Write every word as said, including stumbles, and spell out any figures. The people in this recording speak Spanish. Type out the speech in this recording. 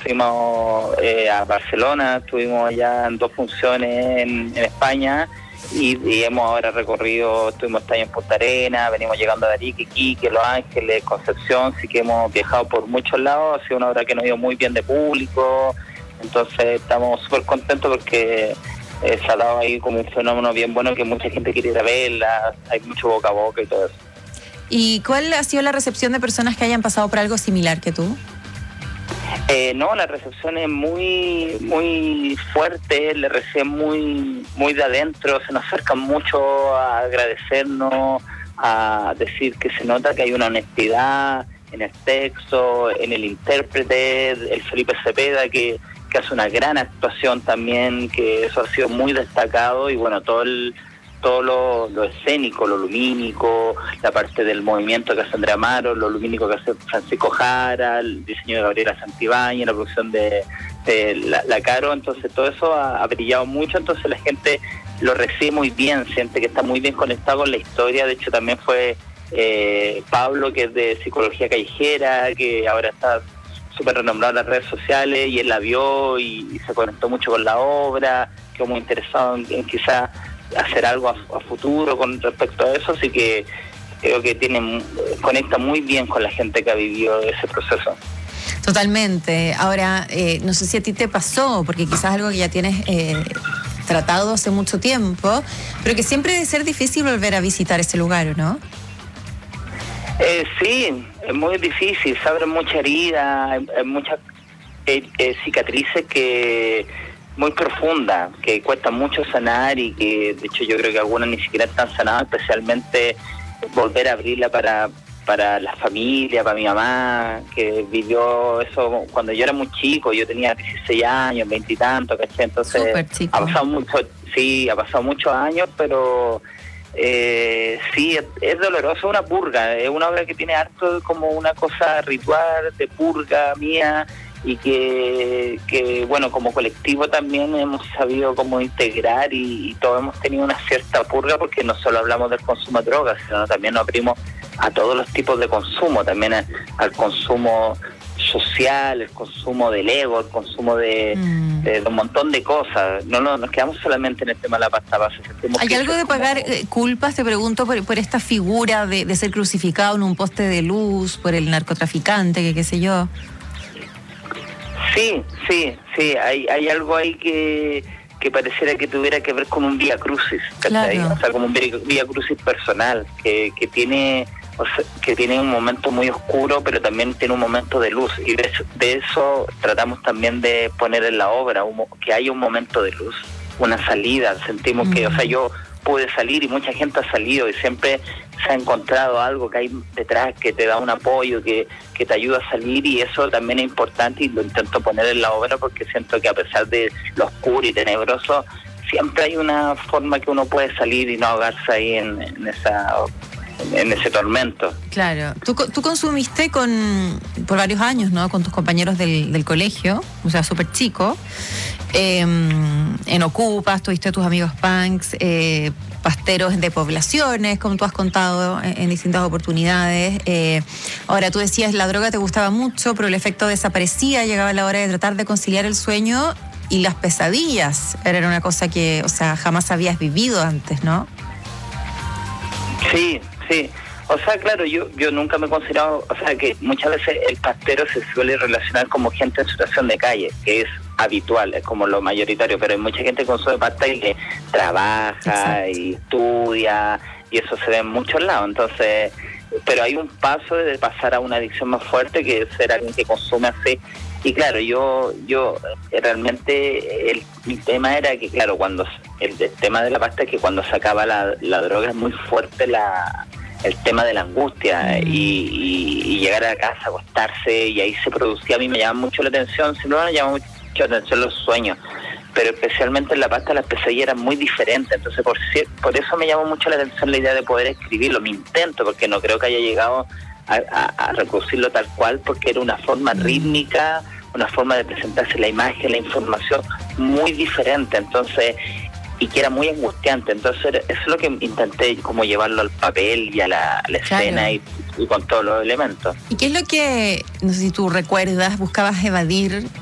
fuimos eh, a Barcelona, estuvimos allá en dos funciones en, en España y, y hemos ahora recorrido, estuvimos este año en Punta Arenas, venimos llegando a Arica, Iquique, Los Ángeles, Concepción, así que hemos viajado por muchos lados, ha sido una obra que nos ha ido muy bien de público, entonces estamos súper contentos porque eh, se ha dado ahí como un fenómeno bien bueno que mucha gente quiere ir a verla, hay mucho boca a boca y todo eso. ¿Y cuál ha sido la recepción de personas que hayan pasado por algo similar que tú? Eh, no, la recepción es muy muy fuerte, le reciben muy muy de adentro, se nos acercan mucho a agradecernos, a decir que se nota que hay una honestidad en el texto, en el intérprete, el Felipe Cepeda, que, que hace una gran actuación también, que eso ha sido muy destacado, y bueno, todo el todo lo, lo escénico, lo lumínico, la parte del movimiento que hace Andrea Amaro, lo lumínico que hace Francisco Jara, el diseño de Gabriela Santibáñez, la producción de, de la, la Caro, entonces todo eso ha, ha brillado mucho, entonces la gente lo recibe muy bien, siente que está muy bien conectado con la historia, de hecho también fue eh, Pablo, que es de Psicología Callejera, que ahora está súper renombrado en las redes sociales, y él la vio y, y se conectó mucho con la obra, quedó muy interesado en, en quizás hacer algo a, a futuro con respecto a eso, así que creo que tiene conecta muy bien con la gente que ha vivido ese proceso. Totalmente. Ahora, eh, no sé si a ti te pasó, porque quizás algo que ya tienes eh, tratado hace mucho tiempo, pero que siempre debe ser difícil volver a visitar ese lugar, ¿no? Eh, sí, es muy difícil, se abren muchas heridas, hay, hay muchas eh, eh, cicatrices que muy profunda, que cuesta mucho sanar y que de hecho yo creo que algunas ni siquiera están sanadas, especialmente volver a abrirla para para la familia, para mi mamá, que vivió eso cuando yo era muy chico, yo tenía dieciséis años, veinte y tantos, ¿cachai? Entonces ha pasado mucho, sí, ha pasado muchos años, pero eh, sí, es, es doloroso, es una purga, es una obra que tiene harto como una cosa ritual de purga mía, y que, que bueno, como colectivo también hemos sabido cómo integrar y, y todos hemos tenido una cierta purga, porque no solo hablamos del consumo de drogas, sino también nos abrimos a todos los tipos de consumo, también a, al consumo social, el consumo del ego, el consumo de, mm. de, de un montón de cosas. No, no nos quedamos solamente en el tema de la pasta base. ¿Hay algo de pagar como... culpas, te pregunto, por, por esta figura de, de ser crucificado en un poste de luz, por el narcotraficante, que qué sé yo? Sí, sí, sí, hay hay algo ahí que, que pareciera que tuviera que ver con un vía crucis, claro. O sea, como un vía crucis personal, que, que tiene o sea, que tiene un momento muy oscuro, pero también tiene un momento de luz, y de eso, de eso tratamos también de poner en la obra, un, que haya un momento de luz, una salida, sentimos mm. que, o sea, yo pude salir y mucha gente ha salido y siempre se ha encontrado algo que hay detrás que te da un apoyo, que, que te ayuda a salir, y eso también es importante y lo intento poner en la obra porque siento que a pesar de lo oscuro y tenebroso, siempre hay una forma que uno puede salir y no ahogarse ahí en, en esa en ese tormento. Claro. Tú, tú consumiste con por varios años, ¿no? Con tus compañeros del, del colegio, o sea, súper chico. Eh, en Ocupas, tuviste tus amigos punks, eh, pasteros de poblaciones, como tú has contado en, en distintas oportunidades. Eh, ahora, tú decías, la droga te gustaba mucho, pero el efecto desaparecía, llegaba la hora de tratar de conciliar el sueño, y las pesadillas era una cosa que, o sea, jamás habías vivido antes, ¿no? Sí, sí. O sea, claro, yo yo nunca me he considerado, o sea, que muchas veces el pastero se suele relacionar como gente en situación de calle, que es habitual, es como lo mayoritario, pero hay mucha gente que consume pasta y que trabaja. Exacto. Y estudia, y eso se ve en muchos lados, entonces, pero hay un paso de pasar a una adicción más fuerte, que es ser alguien que consume así. Y claro, yo yo realmente el, mi tema era que, claro, cuando el, el tema de la pasta es que cuando se acaba la, la droga es muy fuerte la el tema de la angustia, mm. y, y, y llegar a casa, acostarse, y ahí se producía, a mí me llama mucho la atención, siempre me llama mucho la atención los sueños, pero especialmente en la pasta las pesadillas eran muy diferentes, entonces por, por eso me llamó mucho la atención la idea de poder escribirlo, mi intento, porque no creo que haya llegado a, a, a reproducirlo tal cual, porque era una forma rítmica, una forma de presentarse la imagen, la información muy diferente, entonces, y que era muy angustiante, entonces eso es lo que intenté, como llevarlo al papel y a la, a la escena, claro. y, y con todos los elementos. ¿Y qué es lo que, no sé si tú recuerdas, buscabas evadir